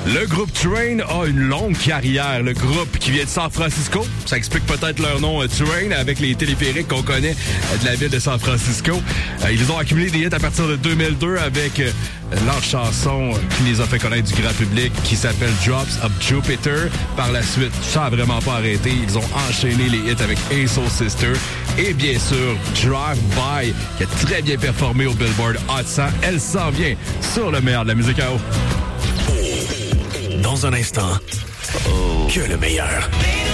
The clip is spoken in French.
Le groupe Train a une longue carrière. Le groupe qui vient de San Francisco, ça explique peut-être leur nom Train avec les téléphériques qu'on connaît de la ville de San Francisco. Ils ont accumulé des hits à partir de 2002 avec leur chanson qui les a fait connaître du grand public qui s'appelle Drops of Jupiter. Par la suite, ça a vraiment pas arrêté. Ils ont enchaîné les hits avec Hey Soul Sister et bien sûr Drive By qui a très bien performé au Billboard Hot 100. Elle s'en vient sur le meilleur de la musique à eau. Dans un instant, que le meilleur.